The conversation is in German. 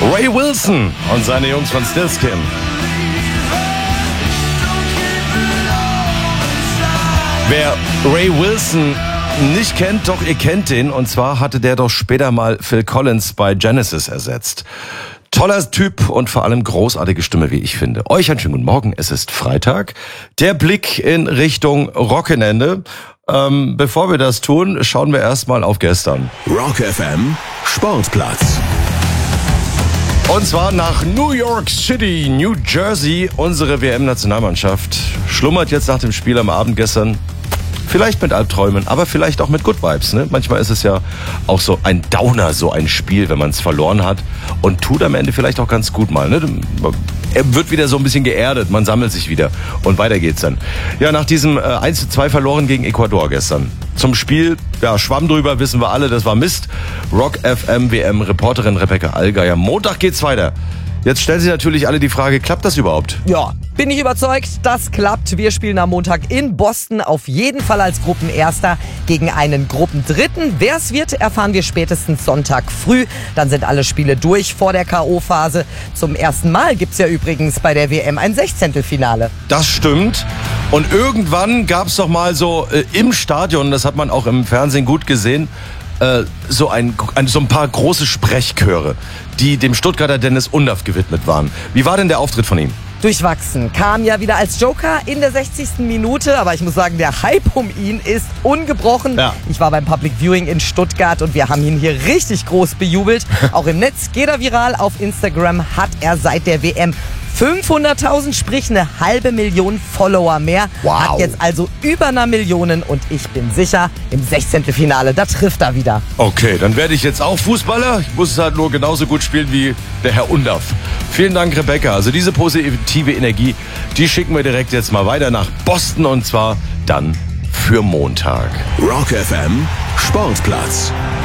Ray Wilson und seine Jungs von Stillskin. Wer Ray Wilson nicht kennt, doch ihr kennt den. Und zwar hatte der doch später mal Phil Collins bei Genesis ersetzt. Toller Typ und vor allem großartige Stimme, wie ich finde. Euch einen schönen guten Morgen. Es ist Freitag. Der Blick in Richtung Wochenende. Bevor wir das tun, schauen wir erstmal auf gestern. Rock FM Sportplatz. Und zwar nach New York City, New Jersey. Unsere WM-Nationalmannschaft schlummert jetzt nach dem Spiel am Abend gestern. Vielleicht mit Albträumen, aber vielleicht auch mit Good Vibes. Ne? Manchmal ist es ja auch so ein Downer, so ein Spiel, wenn man es verloren hat. Und tut am Ende vielleicht auch ganz gut mal. Ne? Er wird wieder so ein bisschen geerdet, man sammelt sich wieder. Und weiter geht's dann. Ja, nach diesem 1:2 verloren gegen Ecuador gestern. Zum Spiel, ja, schwamm drüber, wissen wir alle, das war Mist. Rock FM WM-Reporterin Rebecca Allgeier. Montag geht's weiter. Jetzt stellen sich natürlich alle die Frage, klappt das überhaupt? Ja, bin ich überzeugt, das klappt. Wir spielen am Montag in Boston auf jeden Fall als Gruppenerster gegen einen Gruppendritten. Wer es wird, erfahren wir spätestens Sonntag früh. Dann sind alle Spiele durch vor der K.O.-Phase. Zum ersten Mal gibt's ja übrigens bei der WM ein Sechzehntelfinale. Das stimmt. Und irgendwann gab's doch mal so im Stadion, das hat man auch im Fernsehen gut gesehen, so ein paar große Sprechchöre, die dem Stuttgarter Dennis Undaff gewidmet waren. Wie war denn der Auftritt von ihm? Durchwachsen. Kam ja wieder als Joker in der 60. Minute, aber ich muss sagen, der Hype um ihn ist ungebrochen. Ja. Ich war beim Public Viewing in Stuttgart und wir haben ihn hier richtig groß bejubelt. Auch im Netz geht er viral. Auf Instagram hat er seit der WM 500.000, sprich 500.000 Follower mehr. Wow. Hat jetzt also über 1 Million und ich bin sicher, im 16. Finale, da trifft er wieder. Okay, dann werde ich jetzt auch Fußballer. Ich muss es halt nur genauso gut spielen wie der Herr Undaff. Vielen Dank, Rebecca. Also diese positive Energie, die schicken wir direkt jetzt mal weiter nach Boston und zwar dann für Montag. Rock FM Sportplatz.